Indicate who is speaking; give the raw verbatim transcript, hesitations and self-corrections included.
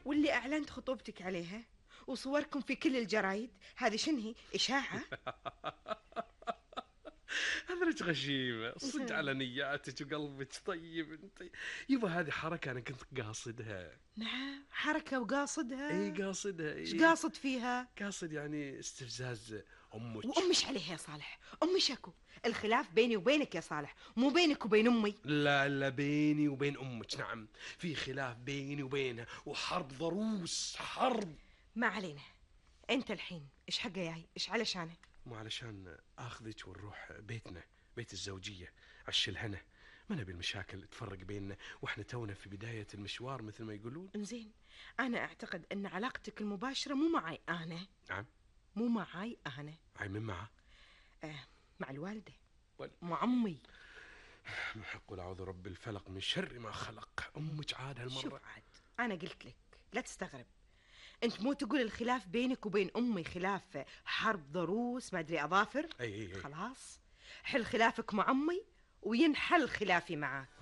Speaker 1: واللي أعلنت خطوبتك عليها وصوركم في كل الجرايد، هذه شنهي إشاعة؟
Speaker 2: هذا غشيمة صدق على نياتك وقلبك طيب انت. يبا هذه حركة أنا كنت قاصدها.
Speaker 1: نعم حركة وقاصدها؟
Speaker 2: اي قاصدها.
Speaker 1: ايش
Speaker 2: اي
Speaker 1: قاصد فيها؟
Speaker 2: قاصد يعني استفزاز أمك.
Speaker 1: وأمش عليها يا صالح، أمي شكو. الخلاف بيني وبينك يا صالح، مو بينك وبين أمي.
Speaker 2: لا لا بيني وبين أمك، نعم في خلاف بيني وبينها وحرب ضروس، حرب.
Speaker 1: ما علينا. أنت الحين إيش حقه جاي؟ إيش علشانه؟
Speaker 2: مو علشان أخذك ونروح بيتنا، بيت الزوجية، عش الهنا. ما نبي المشاكل تفرق بيننا وإحنا تونا في بداية المشوار مثل ما يقولون.
Speaker 1: إنزين، أنا أعتقد أن علاقتك المباشرة مو معي أنا.
Speaker 2: نعم.
Speaker 1: مو معي أنا.
Speaker 2: عاي من معه؟
Speaker 1: آه مع الوالدة
Speaker 2: وال...
Speaker 1: مع أمي.
Speaker 2: قل أعوذ رب الفلق من شر ما خلق. أمك عاد هالمرة.
Speaker 1: شوف عاد، أنا قلت لك لا تستغرب. أنت مو تقول الخلاف بينك وبين أمي خلاف حرب ضروس ما أدري أظافر؟
Speaker 2: أي أي أي.
Speaker 1: خلاص حل خلافك مع أمي وينحل خلافي معاك.